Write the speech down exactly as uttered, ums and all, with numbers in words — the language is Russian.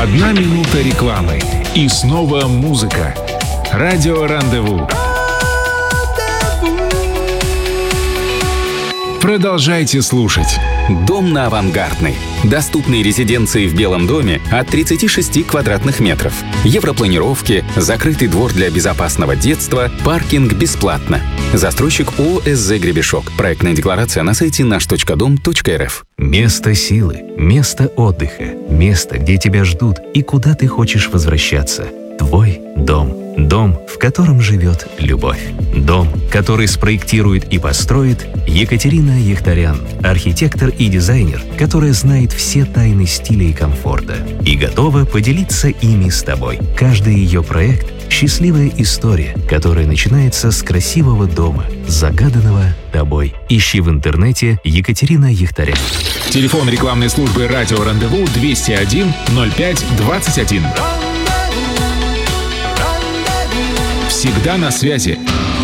Одна минута рекламы. И снова музыка. Радио Рандеву. Продолжайте слушать. Дом на Авангардной. Доступные резиденции в Белом доме от тридцати шести квадратных метров. Европланировки, закрытый двор для безопасного детства, паркинг бесплатно. Застройщик ООО «СЗ Гребешок». Проектная декларация на сайте наш точка дом точка эр эф. Место силы, место отдыха, место, где тебя ждут и куда ты хочешь возвращаться. Твой дом. Дом, в котором живет любовь. Дом, который спроектирует и построит Екатерина Яхтарян, архитектор и дизайнер, которая знает все тайны стиля и комфорта и готова поделиться ими с тобой. Каждый ее проект – счастливая история, которая начинается с красивого дома, загаданного тобой. Ищи в интернете Екатерина Яхтарян. Телефон рекламной службы «Радио Рандеву» двести один ноль пять двадцать один. Всегда на связи.